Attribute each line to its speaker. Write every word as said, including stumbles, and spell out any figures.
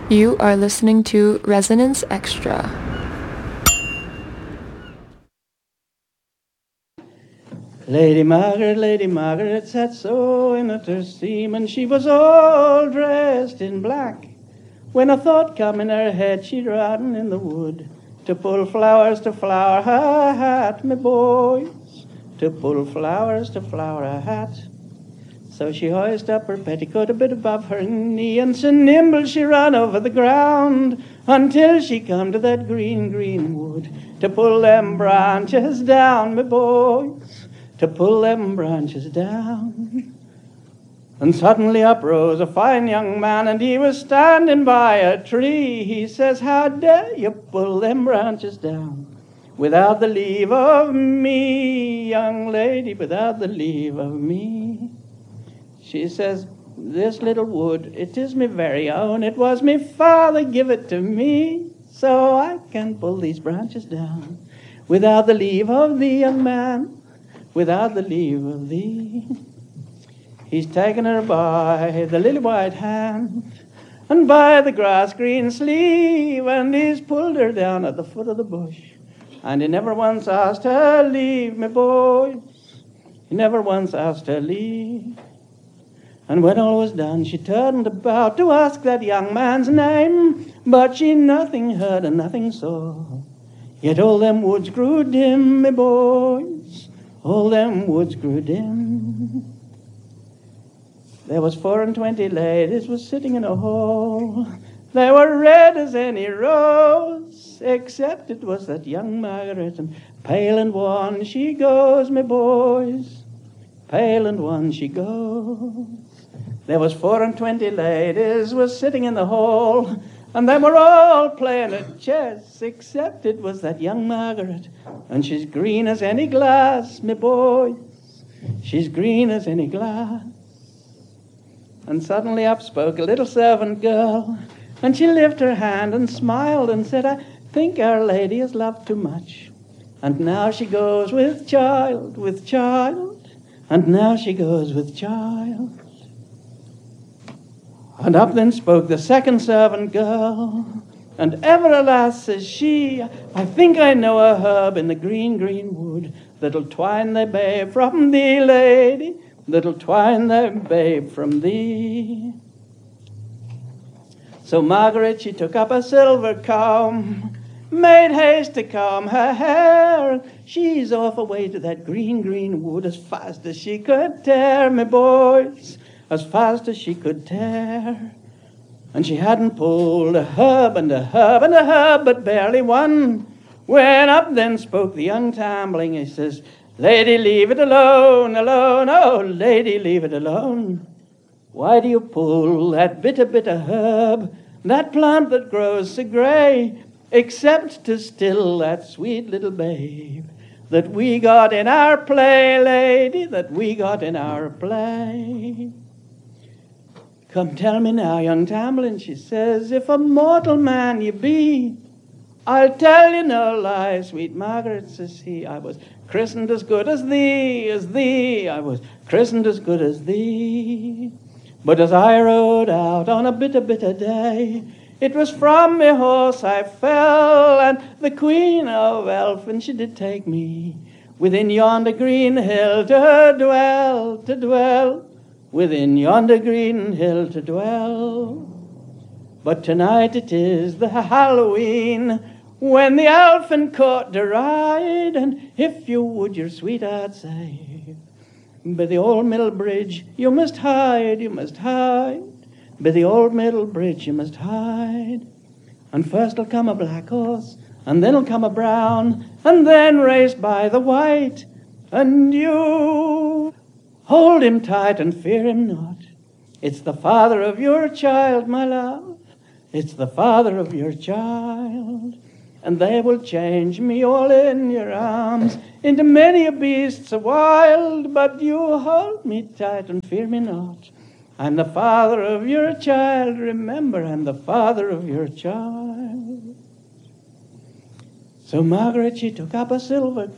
Speaker 1: You are listening to Resonance Extra.
Speaker 2: Lady Margaret, Lady Margaret sat sewing at her seam, and she was all dressed in black. When a thought come in her head, she'd ridden in the wood to pull flowers to flower her hat, me boys, to pull flowers to flower her hat. So she hoisted up her petticoat a bit above her knee, and so nimble she ran over the ground until she come to that green, green wood to pull them branches down, me boys, to pull them branches down. And suddenly up rose a fine young man, and he was standing by a tree. He says, "How dare you pull them branches down without the leave of me, young lady, without the leave of me?" She says, "This little wood, it is me very own. It was me father give it to me, so I can pull these branches down without the leave of thee, young man, without the leave of thee." He's taken her by the lily white hand and by the grass green sleeve, and he's pulled her down at the foot of the bush, and he never once asked her leave, me boys. He never once asked her leave. And when all was done, she turned about to ask that young man's name, but she nothing heard and nothing saw. Yet all them woods grew dim, me boys, all them woods grew dim. There was four and twenty ladies was sitting in a hall. They were red as any rose, except it was that young Margaret, and pale and wan she goes, me boys, pale and wan she goes. There was four and twenty ladies was sitting in the hall, and they were all playing at chess, except it was that young Margaret, and she's green as any glass, me boys, she's green as any glass. And suddenly up spoke a little servant girl, and she lifted her hand and smiled and said, "I think Our Lady is loved too much, and now she goes with child, with child, and now she goes with child." And up then spoke the second servant girl, and ever alas, says she, "I think I know a herb in the green, green wood that'll twine thy babe from thee, lady, that'll twine thy babe from thee." So Margaret, she took up a silver comb, made haste to comb her hair. She's off away to that green, green wood as fast as she could tear, me boys, as fast as she could tear. And she hadn't pulled a herb and a herb and a herb, but barely one, when up then spoke the young Tambling. He says, "Lady, leave it alone, alone, oh, lady, leave it alone. Why do you pull that bitter, bitter herb, that plant that grows so grey, except to still that sweet little babe that we got in our play, lady, that we got in our play? Come tell me now, young Tamlin," she says, "if a mortal man you be. I'll tell you no lie, sweet Margaret," says he, "I was christened as good as thee, as thee, I was christened as good as thee. But as I rode out on a bitter, bitter day, it was from me horse I fell, and the Queen of Elfin she did take me within yonder green hill to dwell, to dwell, within yonder green hill to dwell. But tonight it is the Halloween, when the elfin court deride, and if you would your sweetheart save, by the old middle bridge you must hide, you must hide, by the old middle bridge you must hide. And first'll come a black horse, and then'll come a brown, and then race by the white, and you hold him tight and fear him not. It's the father of your child, my love, it's the father of your child. And they will change me all in your arms into many a beast so wild, but you hold me tight and fear me not. I'm the father of your child, remember, I'm the father of your child." So Margaret, she took up a silver